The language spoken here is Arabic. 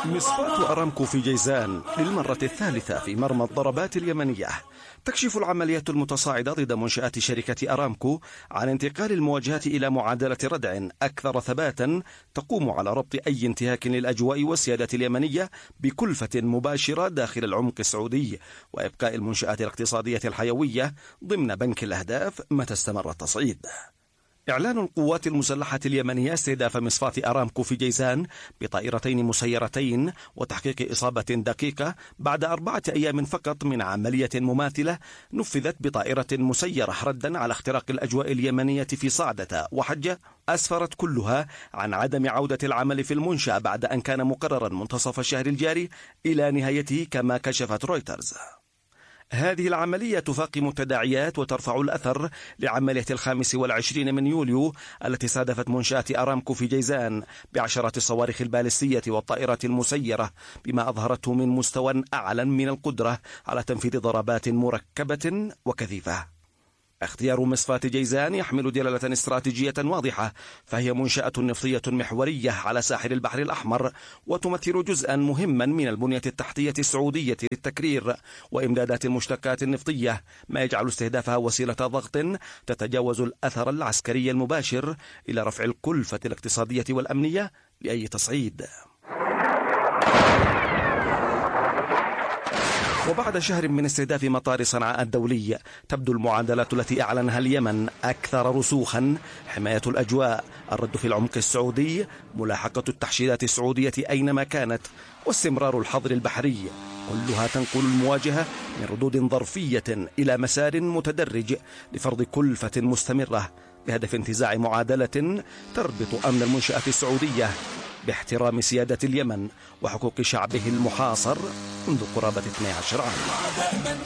مصفاة أرامكو في جيزان للمرة الثالثة في مرمى الضربات اليمنية. تكشف العمليات المتصاعدة ضد منشآت شركة أرامكو عن انتقال المواجهات إلى معادلة ردع أكثر ثباتا تقوم على ربط أي انتهاك للأجواء والسيادة اليمنية بكلفة مباشرة داخل العمق السعودي، وإبقاء المنشآت الاقتصادية الحيوية ضمن بنك الأهداف متى استمر التصعيد. إعلان القوات المسلحة اليمنية استهداف مصفاة أرامكو في جيزان بطائرتين مسيرتين وتحقيق إصابة دقيقة بعد 4 أيام فقط من عملية مماثلة نفذت بطائرة مسيرة ردا على اختراق الأجواء اليمنية في صعدة وحجة، أسفرت كلها عن عدم عودة العمل في المنشأ بعد أن كان مقررا منتصف الشهر الجاري إلى نهايته كما كشفت رويترز. هذه العملية تفاقم التداعيات وترفع الأثر لعملية 25 من يوليو التي استهدفت منشآت أرامكو في جيزان بعشرات الصواريخ البالستية والطائرات المسيرة، بما أظهرته من مستوى أعلى من القدرة على تنفيذ ضربات مركبة وكثيفة. اختيار مصفاة جيزان يحمل دلالة استراتيجية واضحة، فهي منشأة نفطية محورية على ساحل البحر الأحمر، وتمثل جزءا مهما من البنية التحتية السعودية للتكرير وإمدادات المشتقات النفطية، ما يجعل استهدافها وسيلة ضغط تتجاوز الأثر العسكري المباشر إلى رفع الكلفة الاقتصادية والأمنية لأي تصعيد. وبعد شهر من استهداف مطار صنعاء الدولي، تبدو المعادلات التي أعلنها اليمن أكثر رسوخا: حماية الأجواء، الرد في العمق السعودي، ملاحقة التحشيدات السعودية أينما كانت، واستمرار الحظر البحري، كلها تنقل المواجهة من ردود ظرفية إلى مسار متدرج لفرض كلفة مستمرة بهدف انتزاع معادلة تربط أمن المنشآت السعودية باحترام سيادة اليمن وحقوق شعبه المحاصر منذ قرابة 12 عام.